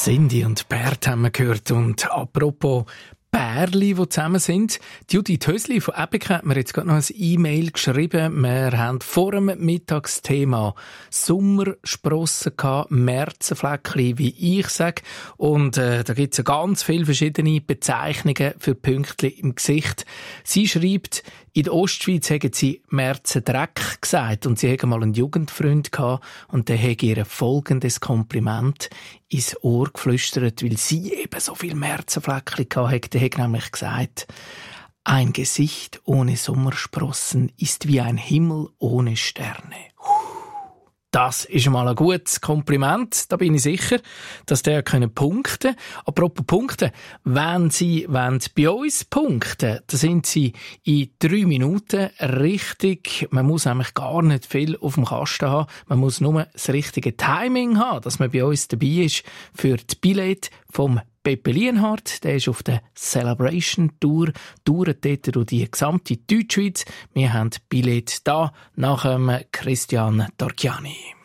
Cindy und Bert haben wir gehört. Und apropos Pärli, die zusammen sind. Judith Hösli von Epic hat mir jetzt gerade noch ein E-Mail geschrieben. Wir haben vor dem Mittagsthema Sommersprossen gehabt, Märzenfleckchen, wie ich sage. Und da gibt es ja ganz viele verschiedene Bezeichnungen für Pünktchen im Gesicht. Sie schreibt, in der Ostschweiz haben sie Märzendreck gesagt und sie hatten mal einen Jugendfreund gehabt und der hat ihr folgendes Kompliment ins Ohr geflüstert, weil sie eben so viel Märzenfleckchen hatte. Der hat nämlich gesagt, ein Gesicht ohne Sommersprossen ist wie ein Himmel ohne Sterne. Das ist mal ein gutes Kompliment, da bin ich sicher, dass der punkten können. Apropos Punkten, wenn Sie bei uns punkten, dann sind Sie in 3 Minuten richtig. Man muss nämlich gar nicht viel auf dem Kasten haben. Man muss nur das richtige Timing haben, dass man bei uns dabei ist für die Billette vom Pepe Lienhardt, der ist auf der Celebration Tour, touret dort durch die gesamte Deutschschweiz. Wir haben Billett da nach Christian Torchiani.